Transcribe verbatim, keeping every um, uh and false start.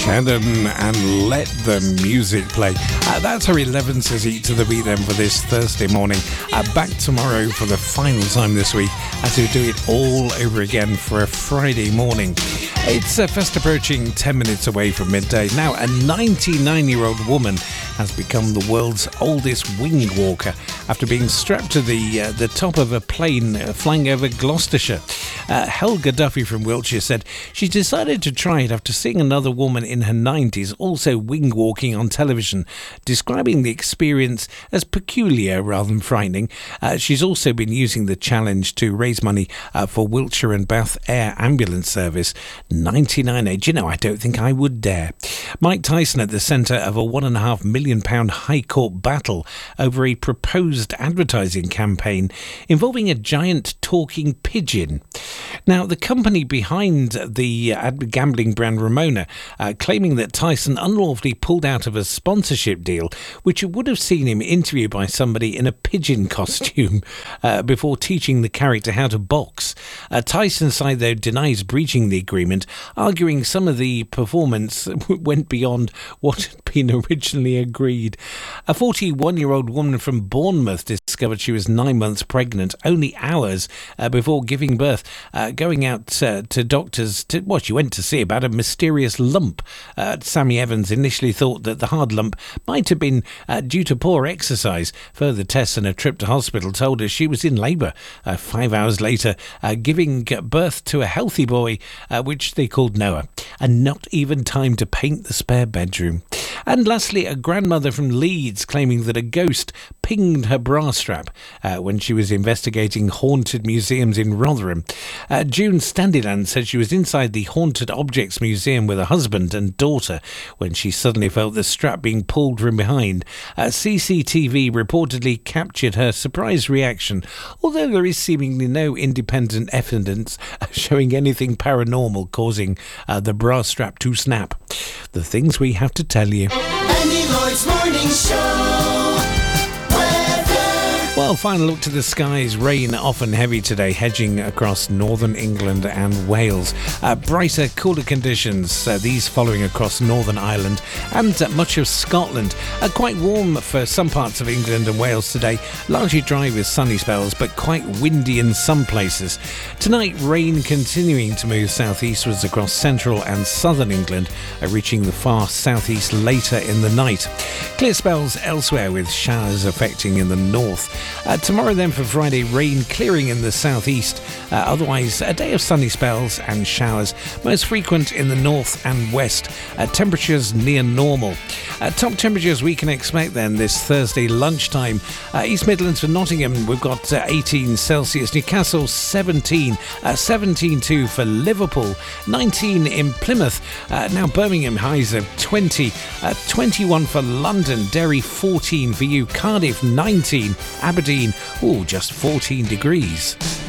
Shannon and Let the Music Play. Uh, that's our eleven says eat to the beat then for this Thursday morning. Uh, back tomorrow for the final time this week as we do it all over again for a Friday morning. It's uh, fast approaching ten minutes away from midday. Now, a ninety-nine-year-old woman has become the world's oldest wing walker after being strapped to the uh, the top of a plane uh, flying over Gloucestershire. Uh, Helga Duffy from Wiltshire said she decided to try it after seeing another woman in her nineties also wing walking on television, describing the experience as peculiar rather than frightening. Uh, she's also been using the challenge to raise money uh, for Wiltshire and Bath Air Ambulance Service. ninety-nine age, you know, I don't think I would dare. Mike Tyson at the centre of a one and a half million pound High Court battle over a proposed advertising campaign involving a giant talking pigeon. Now, the company behind the uh, gambling brand Ramona uh, claiming that Tyson unlawfully pulled out of a sponsorship deal, which would have seen him interviewed by somebody in a pigeon costume uh, before teaching the character how to box. Uh, Tyson's side, though, denies breaching the agreement, arguing some of the performance went beyond what had been originally agreed. A forty-one-year-old woman from Bournemouth discovered she was nine months pregnant only hours uh, before giving birth, uh, going out uh, to doctors to what well, she went to see about a mysterious lump. Uh, Sammy Evans initially thought that the hard lump might have been uh, due to poor exercise. Further tests and a trip to hospital told her she was in labour. Uh, five hours later, uh, giving birth to a healthy boy, uh, which they called Noah, and not even time to paint the spare bedroom. And lastly, a grandmother from Leeds claiming that a ghost pinged her bra strap uh, when she was investigating haunted museums in Rotherham. Uh, June Standyland said she was inside the Haunted Objects Museum with her husband and daughter when she suddenly felt the strap being pulled from behind. Uh, C C T V reportedly captured her surprised reaction, although there is seemingly no independent evidence showing anything paranormal causing uh, the bra strap to snap. The things we have to tell you. Andy Lloyd's Morning Show. Well, final look to the skies. Rain often heavy today, hedging across northern England and Wales. Uh, brighter, cooler conditions, uh, these following across Northern Ireland and uh, much of Scotland. Uh, quite warm for some parts of England and Wales today. Largely dry with sunny spells, but quite windy in some places. Tonight, rain continuing to move southeastwards across central and southern England, uh, reaching the far southeast later in the night. Clear spells elsewhere with showers affecting in the north. Uh, tomorrow then for Friday, rain clearing in the southeast. Uh, otherwise, a day of sunny spells and showers, most frequent in the north and west. Uh, temperatures near normal. Uh, top temperatures we can expect then this Thursday lunchtime. Uh, East Midlands for Nottingham, we've got uh, eighteen Celsius. Newcastle seventeen. Uh, seventeen too for Liverpool. nineteen in Plymouth. Uh, now Birmingham highs of twenty. Uh, twenty-one for London. Derry fourteen for you. Cardiff nineteen. Aberdeen, oh, just fourteen degrees.